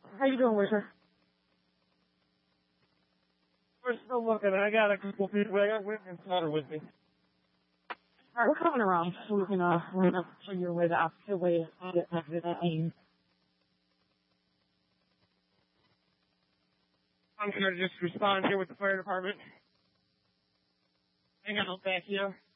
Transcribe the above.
How you doing, waiter? We're still looking. I got a couple people. I got Whitney and Sutter with me. All right, we're coming around so we can run up to your way, the opposite way to get back to that aim. I'm going to just respond here with the fire department. Hang on back here.